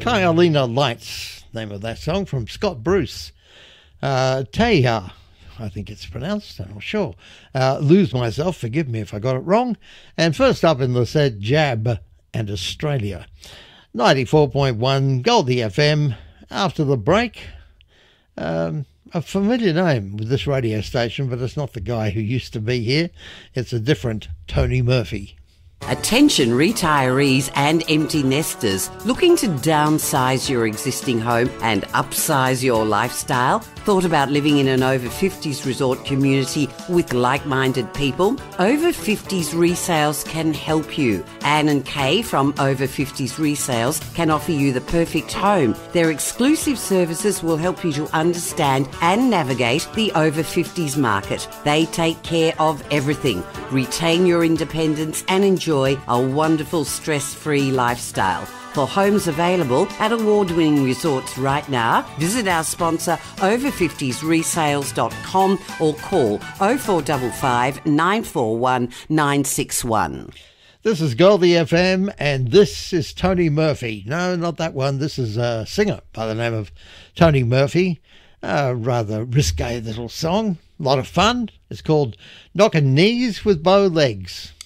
Kyalina Lights, name of that song, from Scott Bruce. Teja, I think it's pronounced, I'm not sure. Lose Myself, forgive me if I got it wrong. And first up in the set, Jab and Australia. 94.1 Goldie FM. After the break, a familiar name with this radio station, but it's not the guy who used to be here. It's a different Tony Murphy. Attention retirees and empty nesters looking to downsize your existing home and upsize your lifestyle? Thought about living in an over 50s resort community with like-minded people? Over 50s Resales can help you. Anne and Kay from Over 50s Resales can offer you the perfect home. Their exclusive services will help you to understand and navigate the over 50s market. They take care of everything. Retain your independence and enjoy a wonderful stress-free lifestyle. For homes available at award-winning resorts right now, visit our sponsor over50sresales.com or call 0455 941 961. This is Goldie FM and this is Tony Murphy. No, not that one. This is a singer by the name of Tony Murphy. A rather risque little song. A lot of fun. It's called Knockin' Knees with Bow Legs.